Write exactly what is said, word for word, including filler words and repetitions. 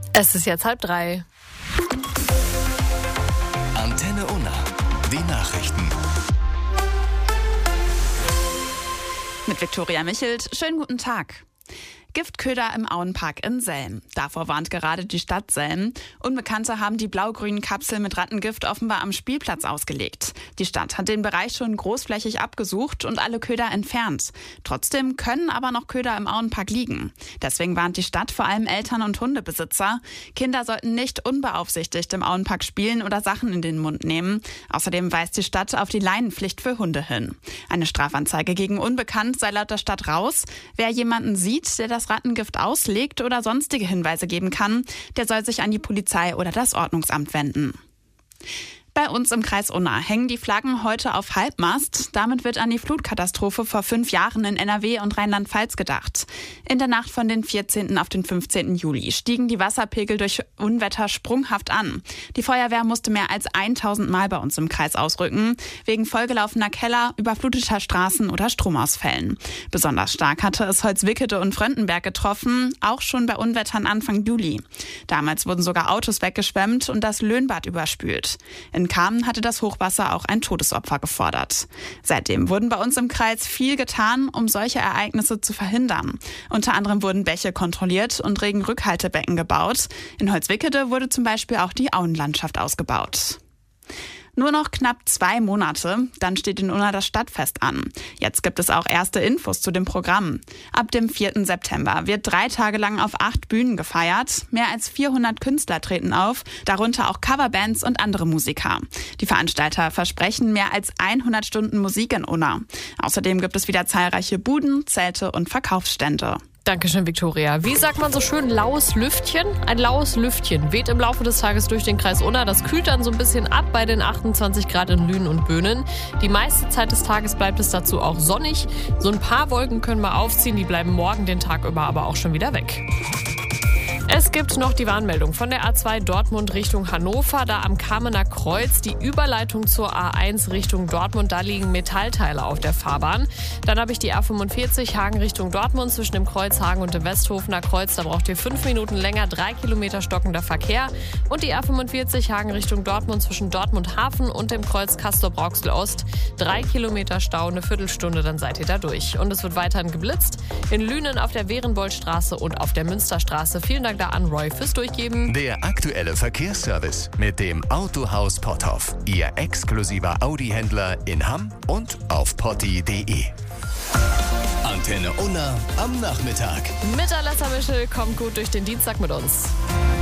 Es ist jetzt halb drei. Antenne Unna, die Nachrichten. Mit Viktoria Michelt, schönen guten Tag. Giftköder im Auenpark in Selm. Davor warnt gerade die Stadt Selm. Unbekannte haben die blau-grünen Kapseln mit Rattengift offenbar am Spielplatz ausgelegt. Die Stadt hat den Bereich schon großflächig abgesucht und alle Köder entfernt. Trotzdem können aber noch Köder im Auenpark liegen. Deswegen warnt die Stadt vor allem Eltern und Hundebesitzer. Kinder sollten nicht unbeaufsichtigt im Auenpark spielen oder Sachen in den Mund nehmen. Außerdem weist die Stadt auf die Leinenpflicht für Hunde hin. Eine Strafanzeige gegen Unbekannt sei laut der Stadt raus. Wer jemanden sieht, der das Rattengift auslegt oder sonstige Hinweise geben kann, der soll sich an die Polizei oder das Ordnungsamt wenden. Bei uns im Kreis Unna hängen die Flaggen heute auf Halbmast. Damit wird an die Flutkatastrophe vor fünf Jahren in N R W und Rheinland-Pfalz gedacht. In der Nacht von den vierzehnten auf den fünfzehnten Juli stiegen die Wasserpegel durch Unwetter sprunghaft an. Die Feuerwehr musste mehr als tausend Mal bei uns im Kreis ausrücken, wegen vollgelaufener Keller, überfluteter Straßen oder Stromausfällen. Besonders stark hatte es Holzwickede und Fröndenberg getroffen, auch schon bei Unwettern Anfang Juli. Damals wurden sogar Autos weggeschwemmt und das Löhnbad überspült. In Kamen hatte das Hochwasser auch ein Todesopfer gefordert. Seitdem wurden bei uns im Kreis viel getan, um solche Ereignisse zu verhindern. Unter anderem wurden Bäche kontrolliert und Regenrückhaltebecken gebaut. In Holzwickede wurde zum Beispiel auch die Auenlandschaft ausgebaut. Nur noch knapp zwei Monate, dann steht in Unna das Stadtfest an. Jetzt gibt es auch erste Infos zu dem Programm. Ab dem vierten September wird drei Tage lang auf acht Bühnen gefeiert. Mehr als vierhundert Künstler treten auf, darunter auch Coverbands und andere Musiker. Die Veranstalter versprechen mehr als hundert Stunden Musik in Unna. Außerdem gibt es wieder zahlreiche Buden, Zelte und Verkaufsstände. Dankeschön, Viktoria. Wie sagt man so schön, laues Lüftchen? Ein laues Lüftchen weht im Laufe des Tages durch den Kreis Unna. Das kühlt dann so ein bisschen ab bei den achtundzwanzig Grad in Lünen und Böhnen. Die meiste Zeit des Tages bleibt es dazu auch sonnig. So ein paar Wolken können mal aufziehen, die bleiben morgen den Tag über aber auch schon wieder weg. Es gibt noch die Warnmeldung von der A zwei Dortmund Richtung Hannover, da am Kamener Kreuz die Überleitung zur A eins Richtung Dortmund, da liegen Metallteile auf der Fahrbahn. Dann habe ich die A fünfundvierzig Hagen Richtung Dortmund zwischen dem Kreuz Hagen und dem Westhofener Kreuz, da braucht ihr fünf Minuten länger, drei Kilometer stockender Verkehr. Und die A fünfundvierzig Hagen Richtung Dortmund zwischen Dortmund Hafen und dem Kreuz Castor-Brauxel Ost, drei Kilometer Stau, eine Viertelstunde, dann seid ihr da durch. Und es wird weiterhin geblitzt in Lünen auf der Werenboldstraße und auf der Münsterstraße. Vielen Dank da an Roy fürs Durchgeben. Der aktuelle Verkehrsservice mit dem Autohaus Potthoff. Ihr exklusiver Audi-Händler in Hamm und auf potti punkt de. Antenne Unna am Nachmittag. Mit Alessa Mischel kommt gut durch den Dienstag mit uns.